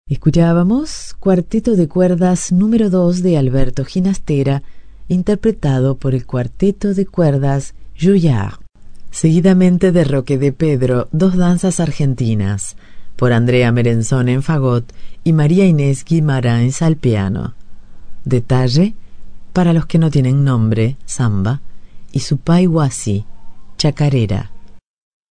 Escuchábamos Cuarteto de Cuerdas número 2 de Alberto Ginastera, interpretado por el Cuarteto de Cuerdas Juillard. Seguidamente de Roque de Pedro, Dos danzas argentinas, por Andrea Merenzón en fagot y María Inés Guimarães al piano. Detalle, para los que no tienen nombre, samba, y Supay Huasi, chacarera.